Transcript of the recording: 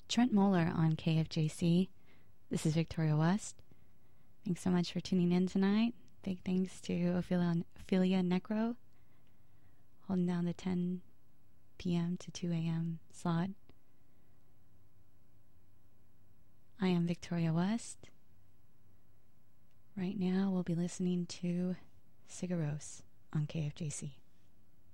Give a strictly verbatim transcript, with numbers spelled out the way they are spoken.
Trent Moeller on K F J C. This is Victoria West. Thanks so much for tuning in tonight. Big thanks to Ophelia, Ophelia Necro, holding down the ten p.m. to two a.m. slot. I am Victoria West. Right now we'll be listening to Sigur Rós on K F J C.